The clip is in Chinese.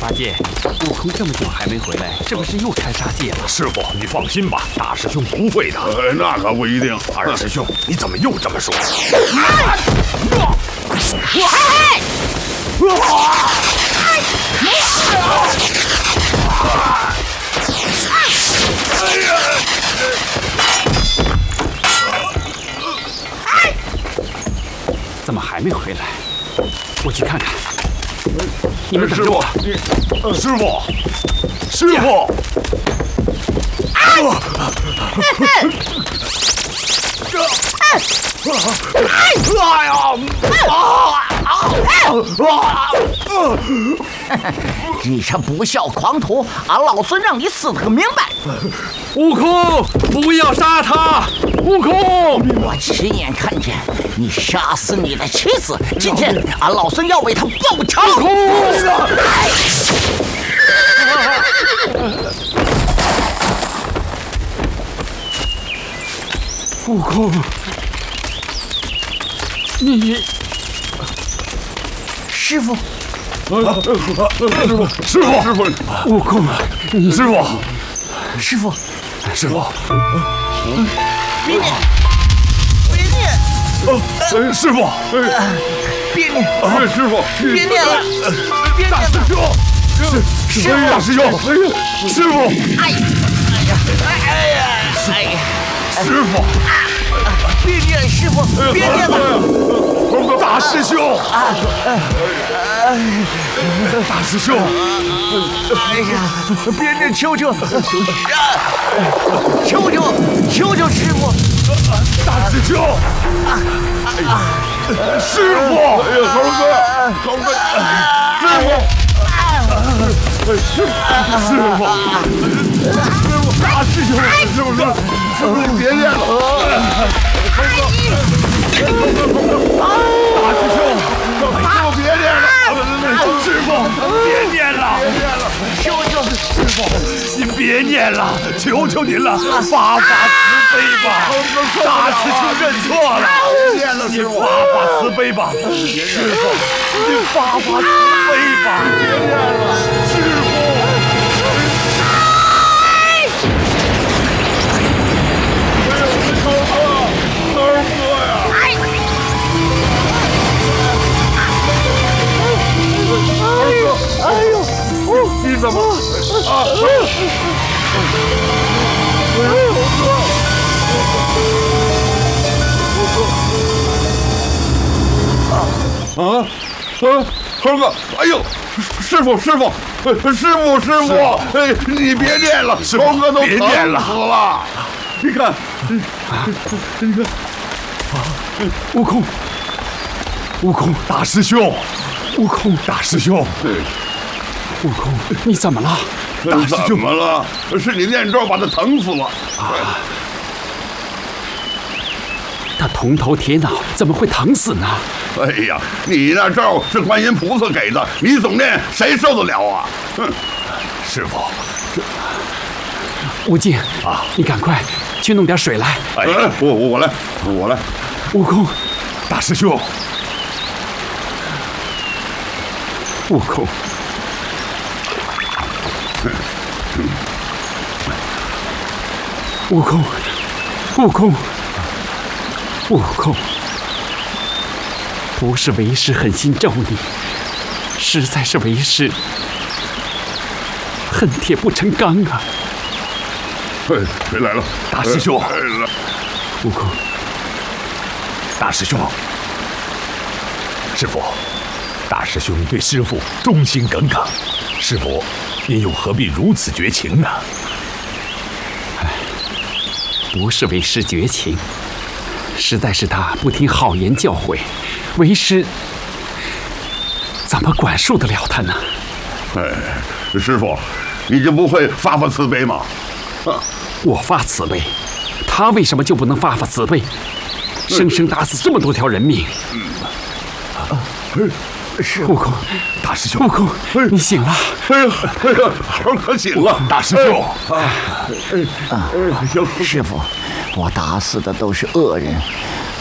八戒，悟空这么久还没回来，是不是又开杀戒了？ 师傅，你放心吧，大师兄不会的。 那可不一定。 二师兄，你怎么又这么说？ 怎么还没回来？我去看看。你们等着我。 师傅，师傅！哎呀！ 你这不孝狂徒，俺老孙让你死个明白！ 悟空，不要杀他！悟空， 我亲眼看见你杀死你的妻子，今天俺老孙要为他报仇！ 悟空！悟空，你师傅， 师傅， 悟空，你师傅， 师傅， 师傅， 别念，别念， 师傅， 别念， 师傅， 别念了，别念大师了！ 兄，师傅，大师兄，师傅， 哎呀，哎呀，哎呀！ 师傅， 别念，师傅，别念了！ 大师兄，大师兄， 哎呀，别念，求求，求求师傅！ 大师兄，师傅，猴哥，师傅，大师兄，师傅，别念了，大师兄，别念了，师傅，别念了， 求求师傅，您别念了，求求您了，发慈悲吧，大师兄认错了，您发慈悲吧，师傅，您发慈悲吧，别念了，师傅。你怎么啊？猴哥，哎呦，师傅，哎，你别念了，猴哥都疼死了。你看， 悟空， 大师兄， 大师兄，悟空，你怎么了？ 大师兄怎么了？是你念咒把他疼死了。 他铜头铁脑，怎么会疼死呢？ 哎呀，你那咒是观音菩萨给的，你总念，谁受得了啊？ 师傅， 悟净啊，你赶快去弄点水来。 哎，我来。 悟空， 大师兄， 悟空，悟空，不是为师狠心咒你，实在是为师恨铁不成钢啊！ 谁来了？ 大师兄， 悟空， 大师兄，师傅，大师兄对师傅忠心耿耿，师傅您又何必如此绝情呢？ 不是为师绝情，实在是他不听好言教诲，为师怎么管束得了他呢？ 师傅，你就不会发慈悲吗？ 我发慈悲，他为什么就不能发慈悲？生生打死这么多条人命。悟空， 大师兄， 悟空，你醒了！ 猴可醒了， 大师兄。 师傅，我打死的都是恶人，